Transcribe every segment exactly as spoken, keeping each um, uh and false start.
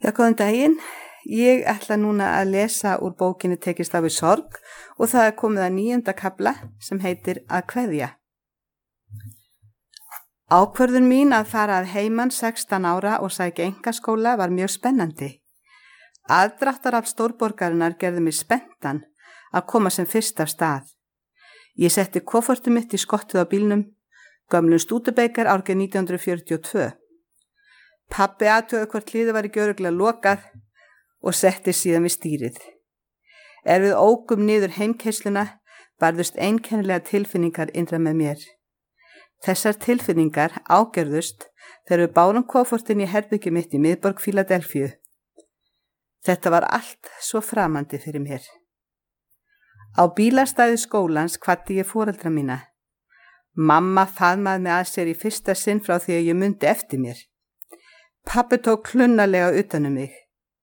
Já, góðan daginn. Ég ætla núna að lesa úr bókinni Tekist á við sorg og það er komið að níunda kafla sem heitir Að kveðja. Ákvörðun mín að fara að heiman sextán ára og sækja einkaskóla var mjög spennandi. Aðdráttarafl stórborgarinnar gerði mig spenntan að koma sem fyrst af stað. Ég setti koffortið mitt í skottið á bílnum, gömlum Studebaker árið nítján hundruð fjörutíu og tvö. Pabbi athugaði hvort hliðið var ekki örugglega lokað og setti síðan við stýrið. Er við ókum niður heimkeysluna barðust einkennilega tilfinningar innra með mér. Þessar tilfinningar ágerðust þegar við bárum koffortin í herbyggi mitt í miðborg Fíladelfíu. Þetta var allt svo framandi fyrir mér. Á bílastæði skólans kvaddi ég foreldra mína. Mamma faðmaði mig að sér í fyrsta sinn frá því að ég mundi eftir mér. Pabbi tók klunnalega utan um mig.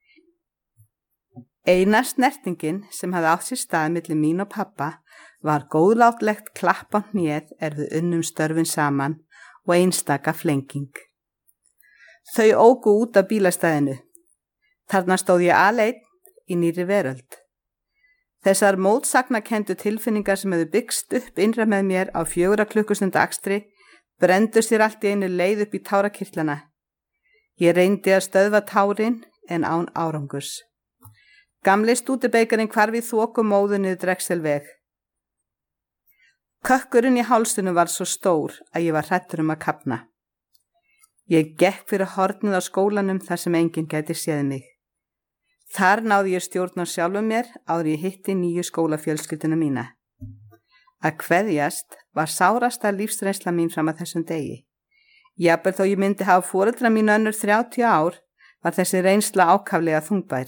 Eina snertingin sem hafði átt sér stað milli mín og pappa var góðlátlegt klapp á hnéð er við unnum störfin saman og einstaka flenging. Þau óku út af bílastæðinu. Þarna stóð ég aleinn í nýrri veröld. Þessar mótsagnakendu tilfinningar sem hefðu byggst upp innra með mér á fjögurra klukkustund akstri brendu sér allt í einu leið upp í tárakirtlana. Ég reyndi að stöðva tárin en án árangurs. Gamli Studebakerinn hvarf í þoku móðu niður Drexelveg. Kökkurinn í hálsinu var svo stór að ég var hræddur um að kafna. Ég gekk fyrir hornið á skólanum þar sem enginn gæti séð mig. Þar náði ég stjórn á sjálfum mér áður ég hitti nýju skólafjölskylduna mína. Að kveðjast var sárasta lífsreynsla mín fram að þessum degi. Jafnvel þó ég myndi hafa foreldra mín önnur þrjátíu ár var þessi reynsla ákaflega þungbær.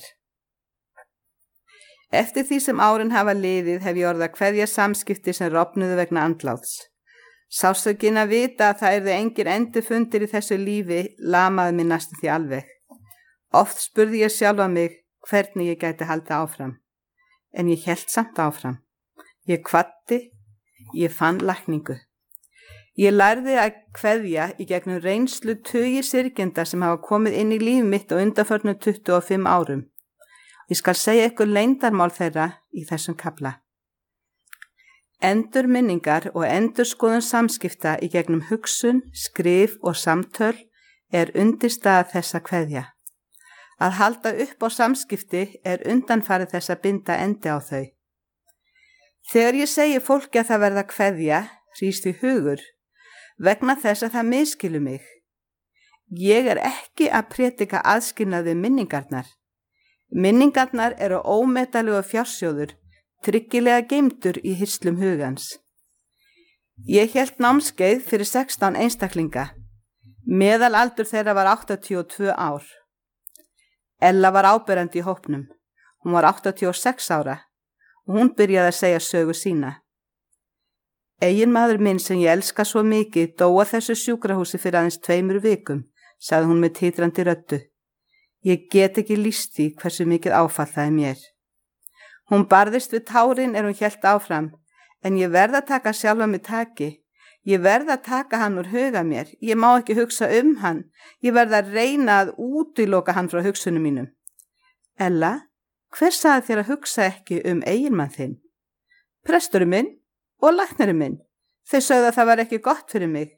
Eftir því sem árin hafa liðið hef ég orðið að kveðja samskipti sem rofnuðu vegna andláts. Sásökin að vita að það yrði engir endurfundir í þessu lífi lamaði mig næstum því alveg. Oft spurði ég sjálfa mig hvernig ég gæti haldið áfram. En ég hélt samt áfram. Ég kvaddi, ég fann lækningu. Ég lærði að kveðja í gegnum reynslu tugi syrgjenda sem hafa komið inn í líf mitt á undanförnum tuttugu og fimm árum. Ég skal segja ykkur leyndarmál þeirra í þessum kafla. Endurminningar og endurskoðun samskipta í gegnum hugsun, skrif og samtöl er undirstaða þessa kveðja. Að halda upp á samskipti er undanfarið þess að binda endi á þau. Þegar ég segi fólki að það verða kveðja, hrýst því hugur, vegna þess að það misskilur mig. Ég er ekki að prédika aðskilnað við minningarnar. Minningarnar eru ómetanlegur fjársjóður, tryggilega geymdur í hirslum hugans. Ég hélt námskeið fyrir sextán einstaklinga. Meðalaldur þeirra var áttatíu og tvö ár. Ella var áberandi í hópnum. Hún var áttatíu og sex ára og hún byrjaði að segja sögu sína. Eiginmaður minn sem ég elska svo mikið dó á þessu sjúkrahúsi fyrir aðeins tveimur vikum, sagði hún með titrandi röddu. Ég get ekki lýst því hversu mikið áfall það er mér. Hún barðist við tárin er hún hélt áfram, en ég verð að taka sjálfa mig taki. Ég verð að taka hann úr huga mér. Ég má ekki hugsa um hann. Ég verð að reyna að útiloka hann frá hugsunum mínum. Ella, hver sagði þér að hugsa ekki um eiginmann þinn? Presturinn minn og læknirinn minn. Þau sögðu að það var ekki gott fyrir mig.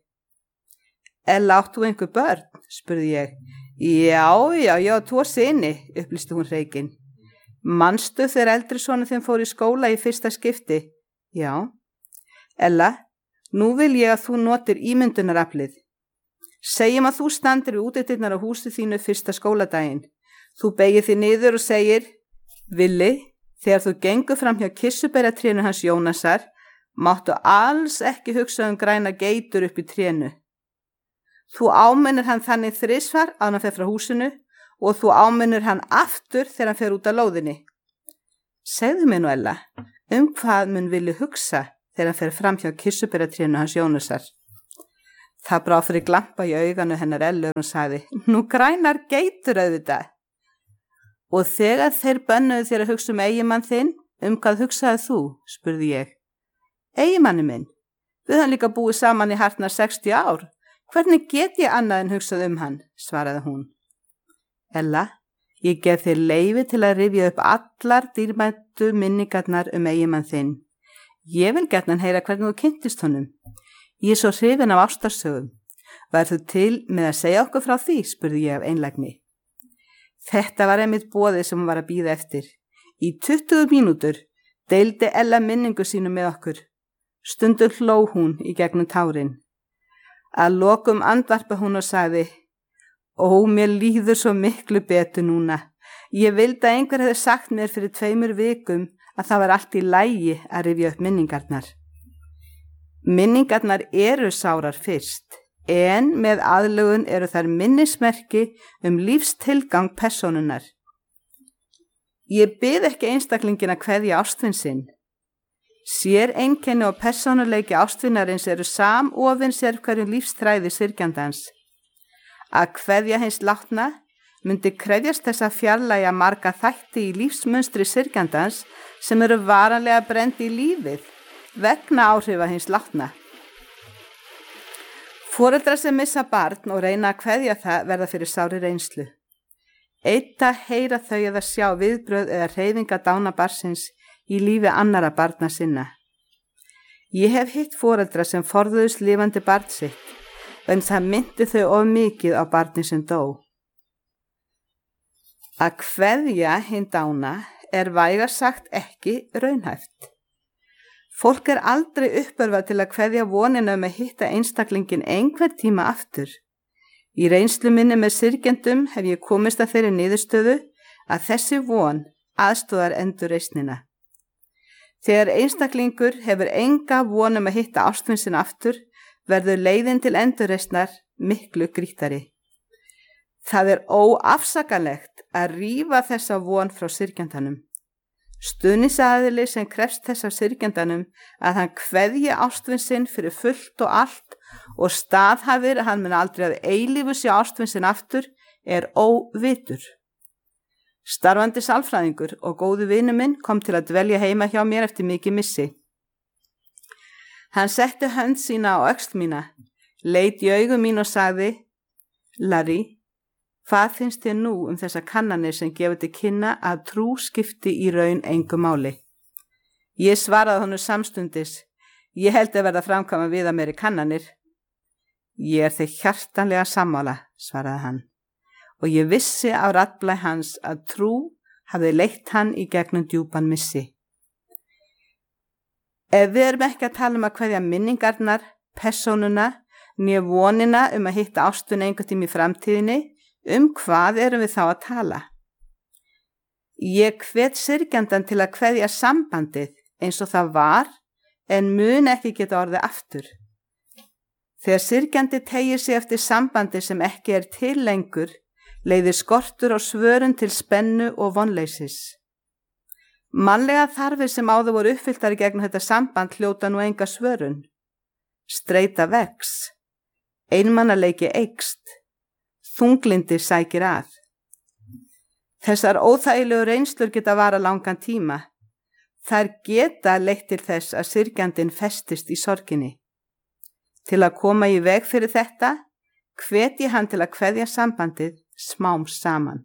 Ella, átt þú einhver börn? Spurði ég. Já, já, já, tvo syni, upplýsti hún hreykinn. Manstu þegar eldri sonur þinn fór í skóla í fyrsta skipti? Já. Ella, nú vil ég að þú notir ímyndunaraflið. Segjum að þú standir við útidyrnar á húsi þínu fyrsta skóladaginn. Þú beygir þig niður og segir, Villi, þegar þú gengur fram hjá kirsuberatrénu hans Jónasar, máttu alls ekki hugsa um græna geitur upp í trénu. Þú áminnir hann þannig þrisvar að hann fer frá húsinu og þú áminnir hann aftur þegar hann fer út af lóðinni. Segðu mér nú, Ella, um hvað mun Villi hugsa þegar hann fer fram hjá kirsuberatrénu hans Jónasar. Það brá fyrir glampa í auganu hennar Ellu og hún sagði, nú grænar geitur auðvitað. Og þegar þeir bönnuðu þér að hugsa um eiginmann þinn, um hvað hugsaði þú, spurði ég. Eiginmanni minn, við höfum líka búið saman í hartnar sextíu ár. Hvernig get ég annað en hugsað um hann, svaraði hún. Ella, Ég gef þér leyfi til að rifja upp allar dýrmætu minningarnar um eiginmann þinn. Ég vil gjarnan heyra hvernig þú kynntist honum. Ég er svo hrifin af ástarsögum. Var þú til með að segja okkur frá því, spurði ég af einlægni. Þetta var einmitt boðið sem hún var að bíða eftir. Í tuttugu mínútur deildi Ella minningu sínu með okkur. Stundur hló hún í gegnum tárin. Að lokum andvarpa hún og sagði: Ó, mér líður svo miklu betur núna. Ég vildi að einhver hefði sagt mér fyrir tveimur vikum að það var allt í lagi að rifja upp minningarnar. Minningarnar eru sárar fyrst, en með aðlögun eru þær minnismerki um lífstilgang persónunar. Ég bið ekki einstaklingin að kveðja ástvin sinn. Sér einkenni og persónuleiki ástvinarins eru samofin sérhverjum lífstræði syrgjandans. Að kveðja hins látna myndi krefjast þess að fjarlægja marga þætti í lífsmunstri syrgjandans sem eru varanlega brennd í lífið vegna áhrifa hins látna. Foreldrar sem missa barn og reyna að kveðja það verða fyrir sári reynslu. Eitt að heyra þau eða sjá viðbrögð eða hreyfinga dána barnsins í lífi annara barna sinna. Ég hef hitt foreldra sem forðuðust lifandi barn sitt, en það myndi þau of mikið á barni sem dó. Að kveðja hinn dána er vægast sagt ekki raunhæft. Fólk er aldrei uppörvað til að kveðja vonina um að hitta einstaklingin einhver tíma aftur. Í reynslu minni með syrgjendum hef ég komist að þeirri niðurstöðu að þessi von aðstoðar endurreisnina. Þegar einstaklingur hefur enga von um að hitta ástvin sinn aftur, verður leiðin til endurreisnar miklu grýttari. Það er óafsakanlegt að rífa þessa von frá syrgjandanum. Stuðningsaðili sem krefst þess af syrgjandanum að hann kveðji ástvin sinn fyrir fullt og allt og staðhæfir að hann mun aldrei að eilífu sé ástvin sinn aftur er óvitur. Starfandi sálfræðingur og góðu vinur minn kom til að dvelja heima hjá mér eftir mikið missi. Hann setti hönd sína á öxl mína, leit í augu mín og sagði: Larry, hvað finnst þér nú um þessa kannanir sem gefur til kynna að trú skipti í raun engu máli? Ég svaraði honum samstundis: Ég held að verða framkvæma við að meiri kannanir. Ég er þig hjartanlega sammála, svaraði hann. Og ég vissi á raddblæ hans að trú hafði leitt hann í gegnum djúpan missi. Ef við erum ekki að tala um að kveðja minningarnar, persónuna, né vonina um að hitta ástun einhvern tíma í framtíðinni, um hvað erum við þá að tala? Ég hvet syrgjandan til að kveðja sambandið eins og það var, en mun ekki geta orðið aftur. Þegar syrgjandi teygir sig eftir sambandi sem ekki er til lengur, leiðir skortur á svörun til spennu og vonleysis. Mannlega þarfir sem áður voru uppfylltar í gegnum þetta samband hljóta nú enga svörun. Streita vex, einmannaleiki eykst, þunglindi sækir að. Þessar óþægilegu reynslur geta vara langan tíma. Þær geta leitt til þess að syrgjandinn festist í sorginni. Til að koma í veg fyrir þetta, hvet ég hann til að kveðja sambandið smám saman.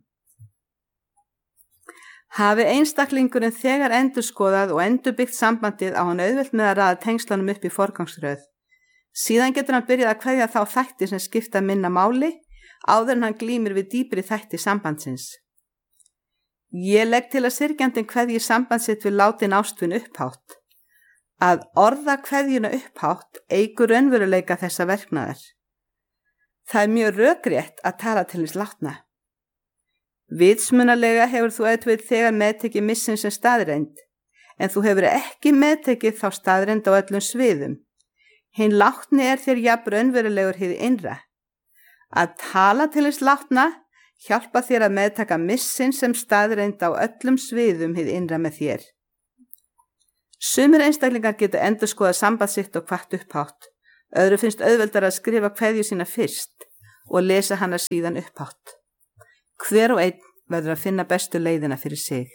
Hafi einstaklingurinn þegar endurskoðað og endurbyggt sambandið á hann auðvelt með að raða tengslunum upp í forgangsröð. Síðan getur hann byrjað að kveðja þá þætti sem skipta minna máli áður en hann glímir við dýpri þætti sambandsins. Ég legg til að syrgjandinn kveðji sambandsitt við látin ástvin upphátt. Að orða kveðjuna upphátt eykur raunveruleika þessa verknaðar. Það er mjög rökrétt að tala til hins látna. Vitsmunalega hefur þú eitthvað þegar meðtekið missin sem staðreind, en þú hefur ekki meðtekið þá staðreind á öllum sviðum. Hinn látni er þér jafn raunverulegur hið innra. Að tala til hins látna hjálpa þér að meðtaka missin sem staðreind á öllum sviðum hið innra með þér. Sumir einstaklingar geta endurskoðað samband sitt og hvatt upphátt. Öðru finnst auðveldar að skrifa kveðju sína fyrst og lesa hana síðan upphátt. Hver og einn verður að finna bestu leiðina fyrir sig.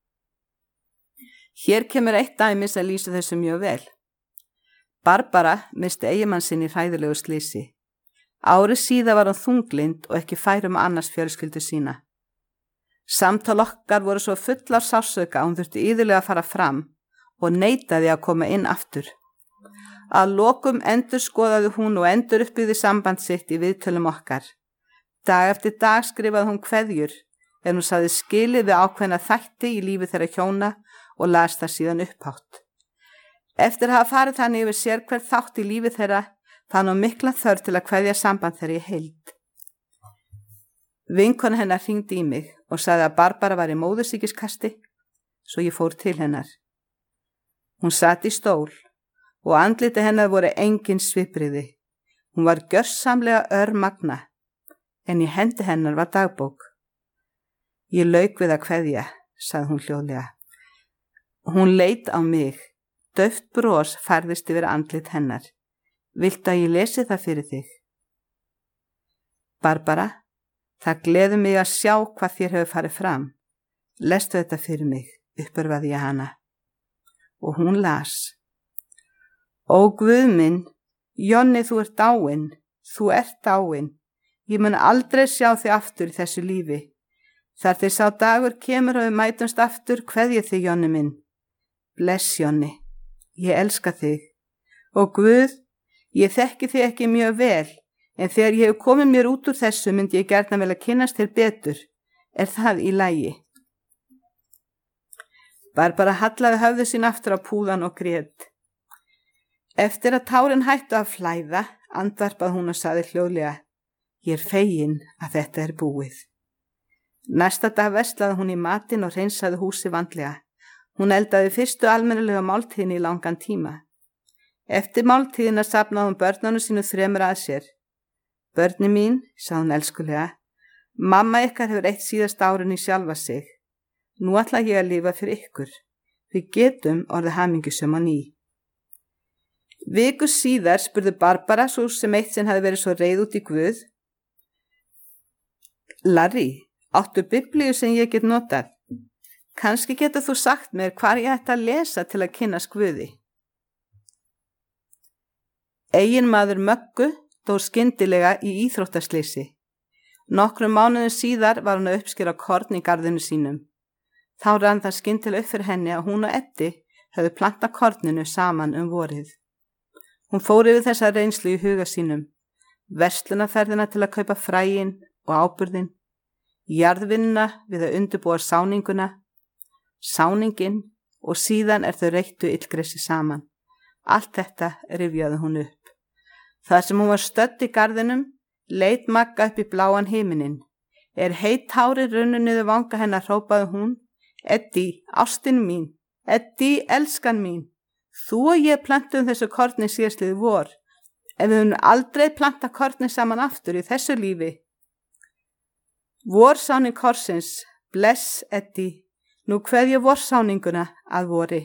Hér kemur eitt dæmi sem lýsa þessu mjög vel. Barbara missti eiginmann sinn í hræðilegu slysi. Ári síðar var hún þunglind og ekki fær um að annast fjölskyldu sína. Samtal okkar voru svo full af sársauka að hún þurfti iðulega að fara fram og neitaði að koma inn aftur. Að lokum endur skoðaði hún og endur uppbyggði samband sitt í viðtölum okkar. Dag eftir dag skrifaði hún kveðjur en hún sagði skilið við ákveðna þætti í lífi þeirra hjóna og las það síðan upphátt. Eftir að hafa farið þannig yfir sér hver þátt í lífi þeirra fann hún mikla þörf til að kveðja samband þeirra í heild. Vinkona hennar hringdi í mig og sagði að Barbara var í móðursýkiskasti, svo ég fór til hennar. Hún sat í stól og andliti hennar voru engin svipriði. Hún var gjörsamlega örmagna, en í hendi hennar var dagbók. Ég lauk við að kveðja, sagði hún hljóðlega. Hún leit á mig, dauft bros færðist yfir andlit hennar. Viltu að ég lesi það fyrir þig? Barbara, það gleður mig að sjá hvað þér hefur farið fram. Lestu þetta fyrir mig, uppörvaði ég hana. Og hún las. Ó Guð minn, Jonni, þú ert dáinn, þú ert dáinn. Ég mun aldrei sjá þig aftur í þessu lífi. Þar til sá dagur kemur og við mætumst aftur, kveðja þig, Jonni minn. Bless, Jonni, ég elska þig. Og Guð, ég þekki þig ekki mjög vel, en þegar ég hef komið mér út úr þessu myndi ég gjarnan vel að kynnast þér betur. Er það í lagi? Barbara hallaði höfðu sín aftur á púðan og grét. Eftir að tárin hættu að flæða, andvarpað hún og sagði hljóðlega, ég er fegin að þetta er búið. Næsta dag verslaði hún í matinn og hreinsaði húsi vandlega. Hún eldaði fyrstu almennilega máltíðinni í langan tíma. Eftir máltíðina safnaði hún börnunum sínu þremur að sér. Börni mín, sagði hún elskulega, mamma ykkar hefur eitt síðast árin í sjálfa sig. Nú ætla ég að lifa fyrir ykkur. Við getum orðið hamingjusum á ný. Viku síðar spurði Barbara, svo sem eitt sinn hafi verið svo reið út í Guð. Larry, áttu biblíu sem ég get notað? Kannski getur þú sagt mér hvar ég ætti að lesa til að kynnast Guði. Eigin maður Möggu dó skyndilega í íþróttasleysi. Nokkrum mánuðum síðar var hún að uppskera korn í garðinu sínum. Þá rann það skyndilega upp fyrir henni að hún og Eddi höfðu plantað korninu saman um vorið. Hún fór yfir þessa reynslu í huga sínum, verslunarferðina til að kaupa fræin og áburðin, jarðvinnuna við að undirbúa sáninguna, sáningin og síðan er þau reyktu illgresi saman. Allt þetta rifjaði hún upp. Þar sem hún var stödd í garðinum, leit Magga upp í bláan himinin. Er heitt hárið runnu niður vanga hennar hrópaði hún, Eddi, ástin mín, Eddi, elskan mín. Þú og ég plantum þessu korni síðastliðið vor, en við höfum aldrei planta korni saman aftur í þessu lífi. Vorsáning korsins, bless Eddi, nú kveð ég vorsáninguna að vori.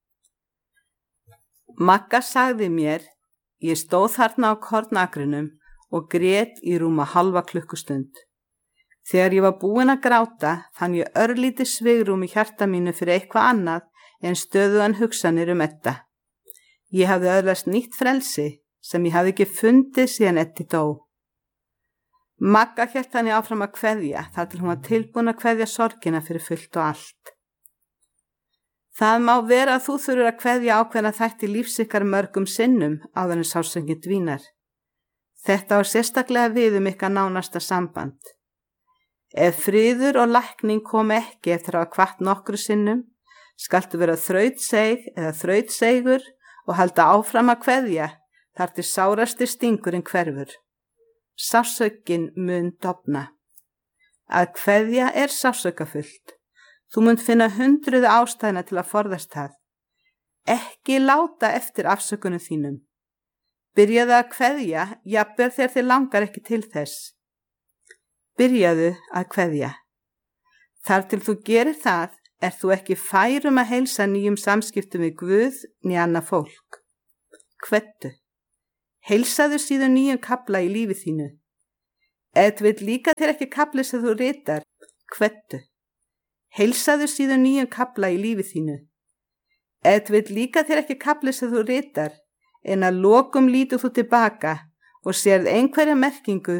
Magga sagði mér, ég stóð þarna á kornakrinum og grét í rúma halva klukkustund. Þegar ég var búin að gráta, fann ég örlítið svigrum í hjarta mínu fyrir eitthvað annað en stöðugan hugsanir um Edda. Ég hafði öðlast nýtt frelsi sem ég hafði ekki fundið síðan Eddi dó. Magga hélt henni áfram að kveðja þar til hún var tilbúin að kveðja sorgina fyrir fullt og allt. Það má vera að þú þurfur að kveðja ákveðna þætti lífs ykkar mörgum sinnum áður en sársaukinn dvínar. Þetta á sérstaklega við um ykkar nánasta samband. Ef friður og lækning kom ekki eftir að hafa kvatt nokkru sinnum, skaltu vera þrautseig eða þrautseigur og halda áfram að kveðja þar til sárasti stingurinn hverfur. Sársaukin mun dofna. Að kveðja er sársaukafullt. Þú munt finna hundruði ástæðna til að forðast það. Ekki láta eftir afsökunum þínum. Byrjaðu að kveðja, jafnvel þegar þér langar ekki til þess. Byrjaðu að kveðja. Þar til þú gerir það, er þú ekki fær um að heilsa nýjum samskiptum við Guð né annað fólk. Kveddu. Heilsaðu síðan nýjum kafla í lífi þínu. Ef þú vill líka þér ekki kafli sem þú ritar, kveddu. Heilsaðu síðan nýjum kafla í lífi þínu. Ef þú vill líka þér ekki kafli sem þú ritar, en að lokum lítur þú tilbaka og sérð einhverja merkingu